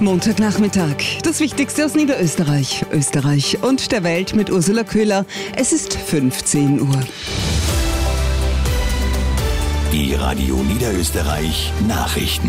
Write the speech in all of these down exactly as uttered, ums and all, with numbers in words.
Montagnachmittag. Das Wichtigste aus Niederösterreich, Österreich und der Welt mit Ursula Köhler. Es ist fünfzehn Uhr. Die Radio Niederösterreich Nachrichten.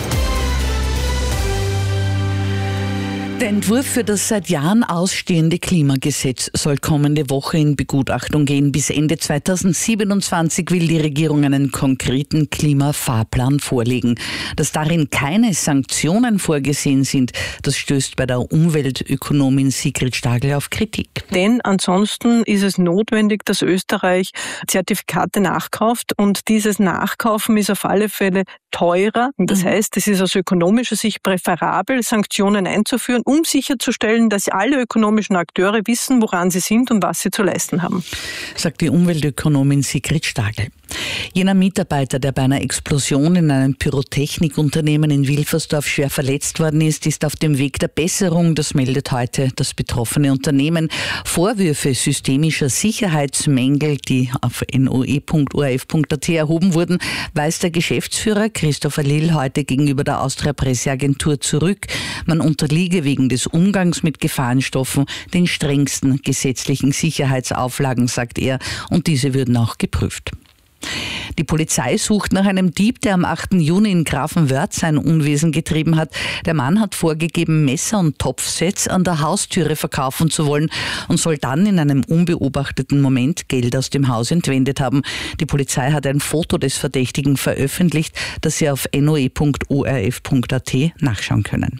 Der Entwurf für das seit Jahren ausstehende Klimagesetz soll kommende Woche in Begutachtung gehen. Bis Ende zweitausendsiebenundzwanzig will die Regierung einen konkreten Klimafahrplan vorlegen. Dass darin keine Sanktionen vorgesehen sind, das stößt bei der Umweltökonomin Sigrid Stagel auf Kritik. Denn ansonsten ist es notwendig, dass Österreich Zertifikate nachkauft und dieses Nachkaufen ist auf alle Fälle teurer. Das heißt, es ist aus ökonomischer Sicht präferabel, Sanktionen einzuführen, um sicherzustellen, dass alle ökonomischen Akteure wissen, woran sie sind und was sie zu leisten haben. Sagt die Umweltökonomin Sigrid Stagel. Jener Mitarbeiter, der bei einer Explosion in einem Pyrotechnikunternehmen in Wilfersdorf schwer verletzt worden ist, ist auf dem Weg der Besserung. Das meldet heute das betroffene Unternehmen. Vorwürfe systemischer Sicherheitsmängel, die auf n o e punkt o r f punkt a t erhoben wurden, weist der Geschäftsführer Christopher Lill heute gegenüber der Austria-Presseagentur zurück. Man unterliege wegen des Umgangs mit Gefahrenstoffen den strengsten gesetzlichen Sicherheitsauflagen, sagt er, und diese würden auch geprüft. Die Polizei sucht nach einem Dieb, der am achten Juni in Grafenwörth sein Unwesen getrieben hat. Der Mann hat vorgegeben, Messer und Topfsets an der Haustüre verkaufen zu wollen und soll dann in einem unbeobachteten Moment Geld aus dem Haus entwendet haben. Die Polizei hat ein Foto des Verdächtigen veröffentlicht, das Sie auf n o e punkt o r f punkt a t nachschauen können.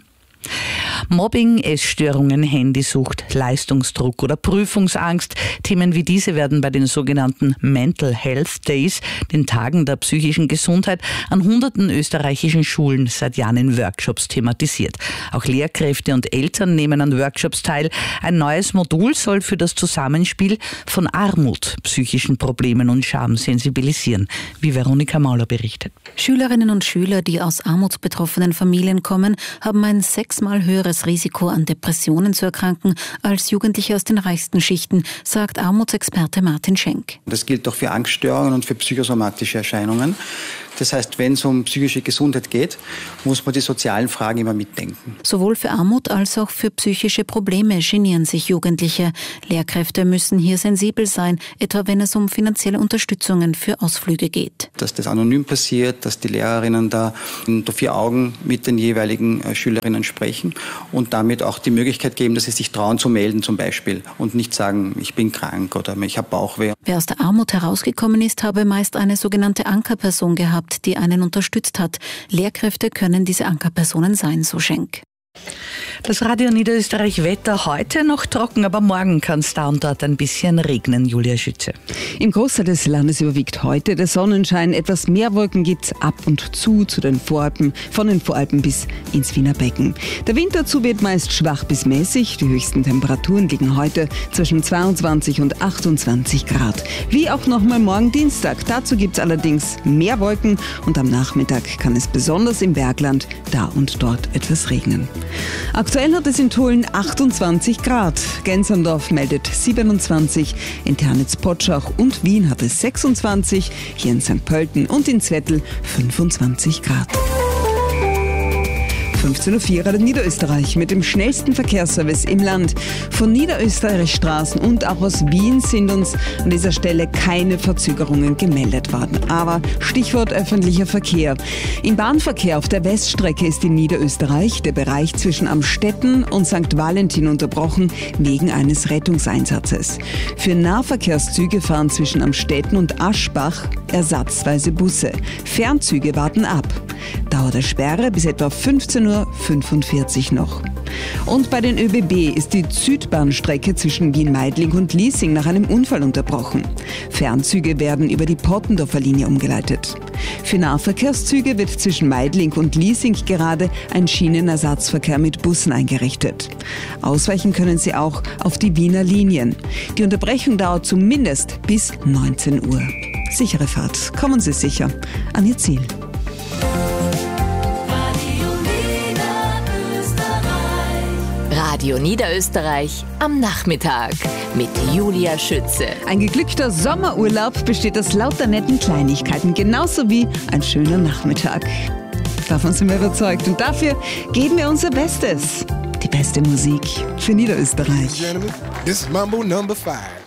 Mobbing, Essstörungen, Handysucht, Leistungsdruck oder Prüfungsangst. Themen wie diese werden bei den sogenannten Mental Health Days, den Tagen der psychischen Gesundheit, an hunderten österreichischen Schulen seit Jahren in Workshops thematisiert. Auch Lehrkräfte und Eltern nehmen an Workshops teil. Ein neues Modul soll für das Zusammenspiel von Armut, psychischen Problemen und Scham sensibilisieren, wie Veronika Mauler berichtet. Schülerinnen und Schüler, die aus armutsbetroffenen Familien kommen, haben ein sechsmal höheres Risiko an Depressionen zu erkranken als Jugendliche aus den reichsten Schichten, sagt Armutsexperte Martin Schenk. Das gilt auch für Angststörungen und für psychosomatische Erscheinungen. Das heißt, wenn es um psychische Gesundheit geht, muss man die sozialen Fragen immer mitdenken. Sowohl für Armut als auch für psychische Probleme genieren sich Jugendliche. Lehrkräfte müssen hier sensibel sein, etwa wenn es um finanzielle Unterstützungen für Ausflüge geht. Dass das anonym passiert, dass die Lehrerinnen da unter vier Augen mit den jeweiligen Schülerinnen sprechen und damit auch die Möglichkeit geben, dass sie sich trauen zu melden zum Beispiel und nicht sagen, ich bin krank oder ich habe Bauchweh. Wer aus der Armut herausgekommen ist, habe meist eine sogenannte Ankerperson gehabt, die einen unterstützt hat. Lehrkräfte können diese Ankerpersonen sein, so Schenk. Das Radio Niederösterreich Wetter heute noch trocken, aber morgen kann es da und dort ein bisschen regnen, Julia Schütze. Im Großteil des Landes überwiegt heute der Sonnenschein. Etwas mehr Wolken gibt's ab und zu zu den Voralpen, von den Voralpen bis ins Wiener Becken. Der Wind dazu wird meist schwach bis mäßig. Die höchsten Temperaturen liegen heute zwischen zweiundzwanzig und achtundzwanzig Grad. Wie auch nochmal morgen Dienstag. Dazu gibt's allerdings mehr Wolken und am Nachmittag kann es besonders im Bergland da und dort etwas regnen. Aktuell hat es in Tulln achtundzwanzig Grad. Gensandorf meldet siebenundzwanzig, in Ternitz-Potschach und Wien hat es sechsundzwanzig, hier in Sankt Pölten und in Zwettl fünfundzwanzig Grad. fünfzehn Uhr vier Radio Niederösterreich mit dem schnellsten Verkehrsservice im Land. Von Niederösterreich Straßen und auch aus Wien sind uns an dieser Stelle keine Verzögerungen gemeldet worden. Aber Stichwort öffentlicher Verkehr. Im Bahnverkehr auf der Weststrecke ist in Niederösterreich der Bereich zwischen Amstetten und Sankt Valentin unterbrochen wegen eines Rettungseinsatzes. Für Nahverkehrszüge fahren zwischen Amstetten und Aschbach ersatzweise Busse. Fernzüge warten ab. Dauer der Sperre bis etwa fünfzehn Uhr fünfundvierzig noch. Und bei den ÖBB ist die Südbahnstrecke zwischen Wien-Meidling und Liesing nach einem Unfall unterbrochen. Fernzüge werden über die Pottendorfer Linie umgeleitet. Für Nahverkehrszüge wird zwischen Meidling und Liesing gerade ein Schienenersatzverkehr mit Bussen eingerichtet. Ausweichen können sie auch auf die Wiener Linien. Die Unterbrechung dauert zumindest bis neunzehn Uhr. Sichere Fahrt, kommen Sie sicher an Ihr Ziel. Radio Niederösterreich am Nachmittag mit Julia Schütze. Ein geglückter Sommerurlaub besteht aus lauter netten Kleinigkeiten, genauso wie ein schöner Nachmittag. Davon sind wir überzeugt. Und dafür geben wir unser Bestes. Die beste Musik für Niederösterreich. This is Mambo number five.